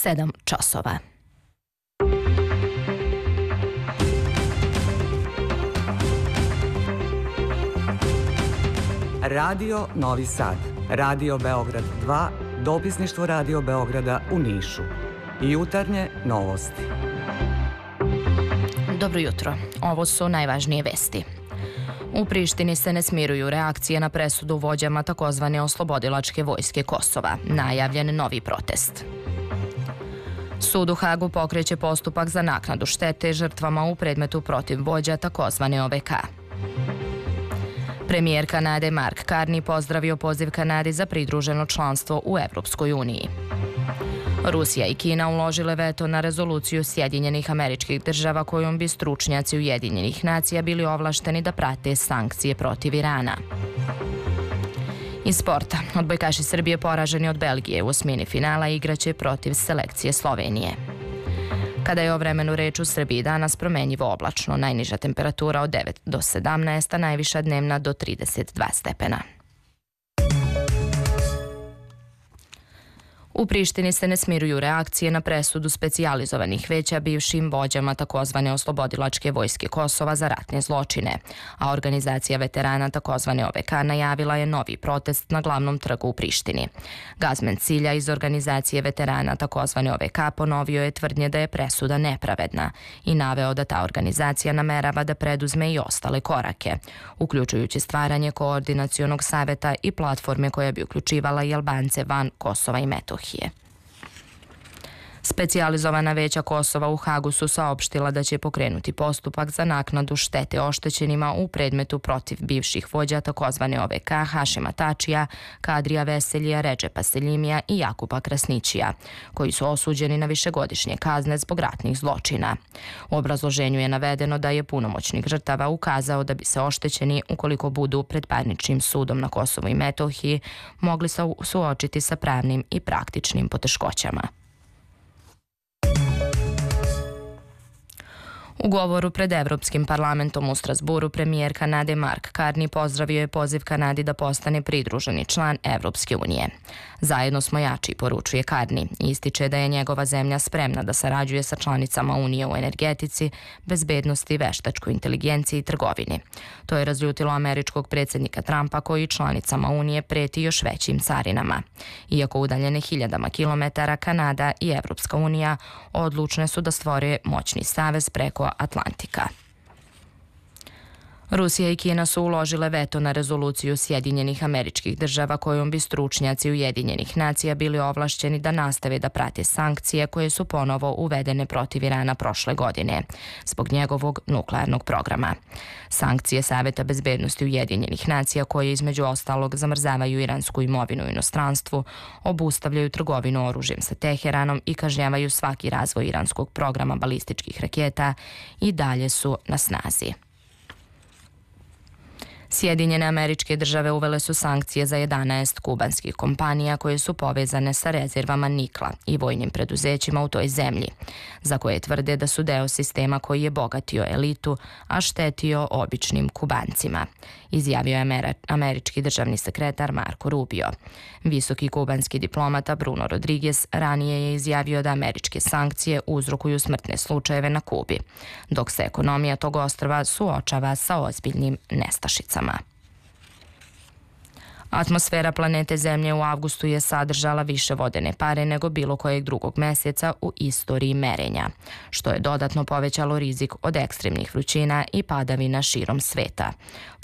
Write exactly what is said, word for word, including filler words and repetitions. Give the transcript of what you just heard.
sedam časova. Radio Novi Sad, Radio Beograd dva, dopisništvo Radio Beograda u Nišu. Jutarnje novosti. Dobro jutro. Ovo su najvažnije vesti. U Prištini se ne smiruju reakcije na presudu vođama takozvane oslobodilačke vojske Kosova. Najavljen novi protest. Sud u Hagu pokreće postupak za naknadu štete žrtvama u predmetu protiv vođa takozvane O V K. Premijer Kanade Mark Carney pozdravio poziv Kanadi za pridruženo članstvo u Evropskoj uniji. Rusija i Kina uložile veto na rezoluciju Sjedinjenih Američkih Država kojom bi stručnjaci Ujedinjenih nacija bili ovlašteni da prate sankcije protiv Irana. Iz sporta, odbojkaši Srbije poraženi od Belgije u osmini finala igraće protiv selekcije Slovenije. Kada je o vremenu reč u Srbiji danas promenjivo oblačno, najniža temperatura od devet do sedamnaest, a najviša dnevna do trideset dva stepena. U Prištini se ne smiruju reakcije na presudu specijalizovanih veća bivšim vođama takozvane oslobodilačke vojske Kosova za ratne zločine, a organizacija veterana takozvane O V K najavila je novi protest na glavnom trgu u Prištini. Gazmen Cilja iz organizacije veterana takozvane O V K ponovio je tvrdnje da je presuda nepravedna i naveo da ta organizacija namerava da preduzme i ostale korake, uključujući stvaranje koordinacionog saveta i platforme koja bi uključivala i Albance van Kosova i Metohije. Specijalizovana veća Kosova u Hagu su saopštila da će pokrenuti postupak za naknadu štete oštećenima u predmetu protiv bivših vođa takozvane O V K Hašima Tačija, Kadrija Veseljija, Redžepa Seljimija i Jakupa Krasnićija, koji su osuđeni na višegodišnje kazne zbog ratnih zločina. U obrazloženju je navedeno da je punomoćnik žrtava ukazao da bi se oštećeni, ukoliko budu pred parničnim sudom na Kosovu i Metohiji, mogli suočiti sa pravnim i praktičnim poteškoćama. U govoru pred Evropskim parlamentom u Strasburu premijer Kanade Mark Carney pozdravio je poziv Kanadi da postane pridruženi član Evropske unije. Zajedno smo jači, poručuje Carney, i ističe da je njegova zemlja spremna da sarađuje sa članicama Unije u energetici, bezbednosti, veštačkoj inteligenciji i trgovini. To je razljutilo američkog predsjednika Trumpa koji članicama Unije preti još većim carinama. Iako udaljene hiljadama kilometara, Kanada i Evropska unija odlučne su da stvore moćni savez preko Atlantika. Rusija i Kina su uložile veto na rezoluciju Sjedinjenih Američkih Država kojom bi stručnjaci Ujedinjenih nacija bili ovlašćeni da nastave da prate sankcije koje su ponovo uvedene protiv Irana prošle godine zbog njegovog nuklearnog programa. Sankcije Saveta bezbednosti Ujedinjenih nacija koje između ostalog zamrzavaju iransku imovinu u inostranstvu, obustavljaju trgovinu oružjem sa Teheranom i kažnjavaju svaki razvoj iranskog programa balističkih raketa i dalje su na snazi. Sjedinjene Američke Države uvele su sankcije za jedanaest kubanskih kompanija koje su povezane sa rezervama nikla i vojnim preduzećima u toj zemlji, za koje tvrde da su deo sistema koji je bogatio elitu, a štetio običnim Kubancima, izjavio je američki državni sekretar Marco Rubio. Visoki kubanski diplomata Bruno Rodriguez ranije je izjavio da američke sankcije uzrokuju smrtne slučajeve na Kubi, dok se ekonomija tog ostrva suočava sa ozbiljnim nestašicama. Atmosfera planete Zemlje u avgustu je sadržala više vodene pare nego bilo kojeg drugog meseca u istoriji merenja, što je dodatno povećalo rizik od ekstremnih vrućina i padavina širom sveta.